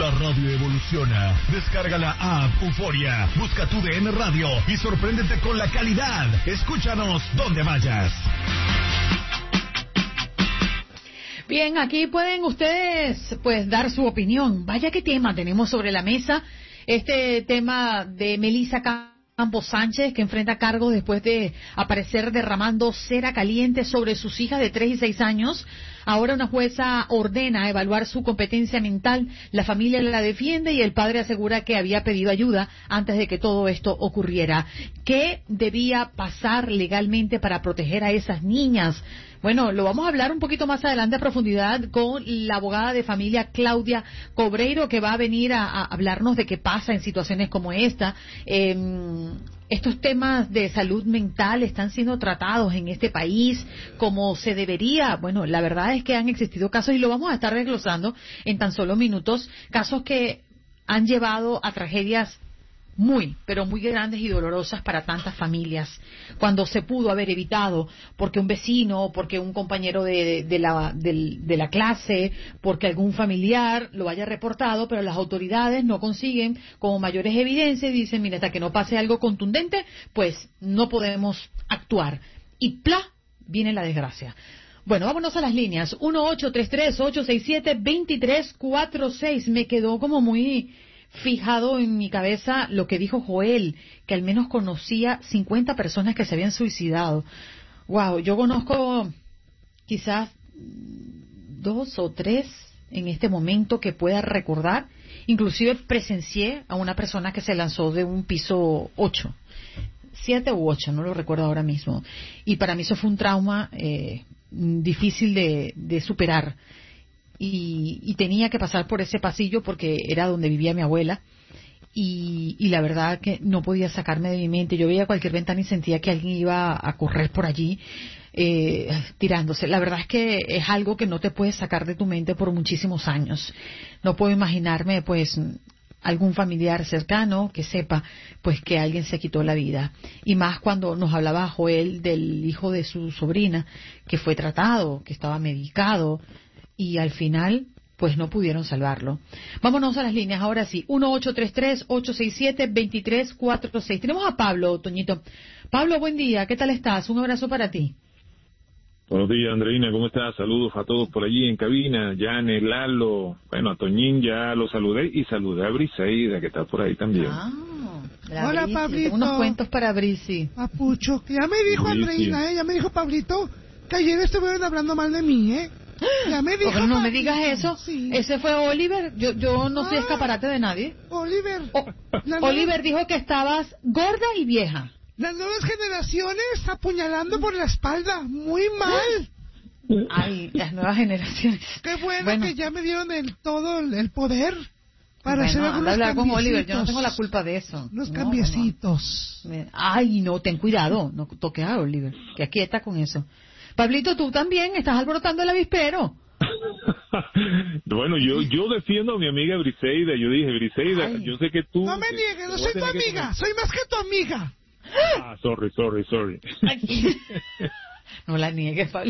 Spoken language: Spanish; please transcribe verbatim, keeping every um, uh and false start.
La radio evoluciona. Descarga la app Euforia, busca tu D N Radio y sorpréndete con la calidad. Escúchanos donde vayas. Bien, aquí pueden ustedes pues dar su opinión. Vaya qué tema tenemos sobre la mesa. Este tema de Melissa Campos Sánchez, que enfrenta cargos después de aparecer derramando cera caliente sobre sus hijas de tres y seis años. Ahora una jueza ordena evaluar su competencia mental. La familia la defiende y el padre asegura que había pedido ayuda antes de que todo esto ocurriera. ¿Qué debía pasar legalmente para proteger a esas niñas? Bueno, lo vamos a hablar un poquito más adelante a profundidad con la abogada de familia Claudia Cobreiro, que va a venir a, a hablarnos de qué pasa en situaciones como esta. Eh, estos temas de salud mental están siendo tratados en este país como se debería. Bueno, la verdad es que han existido casos, y lo vamos a estar desglosando en tan solo minutos, casos que han llevado a tragedias muy, pero muy grandes y dolorosas para tantas familias, cuando se pudo haber evitado porque un vecino, porque un compañero de, de, de, la, de, de la clase, porque algún familiar lo haya reportado, pero las autoridades no consiguen como mayores evidencias y dicen, mira, hasta que no pase algo contundente, pues no podemos actuar. Y ¡plá! Viene la desgracia. Bueno, vámonos a las líneas. uno ocho tres tres, ocho seis siete, dos tres cuatro seis. Me quedó como muy fijado en mi cabeza lo que dijo Joel, que al menos conocía cincuenta personas que se habían suicidado. Wow, yo conozco quizás dos o tres en este momento que pueda recordar. Inclusive presencié a una persona que se lanzó de un piso ocho, siete u ocho, no lo recuerdo ahora mismo. Y para mí eso fue un trauma eh, difícil de, de superar. Y, y tenía que pasar por ese pasillo porque era donde vivía mi abuela y, y la verdad que no podía sacarme de mi mente. Yo veía cualquier ventana y sentía que alguien iba a correr por allí eh, tirándose. La verdad es que es algo que no te puedes sacar de tu mente por muchísimos años. No puedo imaginarme pues algún familiar cercano que sepa pues que alguien se quitó la vida, y más cuando nos hablaba Joel del hijo de su sobrina que fue tratado, que estaba medicado, y al final pues no pudieron salvarlo. Vámonos a las líneas ahora sí. uno ocho tres tres, ocho seis siete, dos tres cuatro seis. Tenemos a Pablo, Toñito. Pablo, buen día, ¿qué tal estás? Un abrazo para ti. Buenos días, Andreina, ¿cómo estás? Saludos a todos por allí en cabina. Yane, Lalo, bueno, a Toñín ya lo saludé, y saludé a Briseida, que está por ahí también. Ah, hola, Brisi. Pablito. Tengo unos cuentos para Brisi. Papucho, que ya me dijo Brisi. Andreina, ¿eh? Ya me dijo Pablito que ayer estuvieron hablando mal de mí, ¿eh? Ya me dijo. Pero no me Pablito. digas eso. Sí. Ese fue Oliver. Yo yo no soy Ah, escaparate de nadie. Oliver. O- La Oliver dijo que estabas gorda y vieja. Las nuevas generaciones apuñalando por la espalda. Muy mal. Ay, las nuevas generaciones. Qué bueno, Bueno. que ya me dieron el todo el, el poder para Bueno, hacer anda a algunos hablar con cambiecitos. Oliver, yo no tengo la culpa de eso. Unos No, cambiecitos. no, no. Ay, no, ten cuidado, no toques a Oliver, que aquí está con eso. Pablito, tú también estás alborotando el avispero. Bueno, yo yo defiendo a mi amiga Briseida. Yo dije, Briseida, Ay. yo sé que tú... No me que- niegues, no que soy voy a tu tener que amiga, comer- soy más que tu amiga. Ah, sorry, sorry, sorry. Ay. No la niegues, Pablo.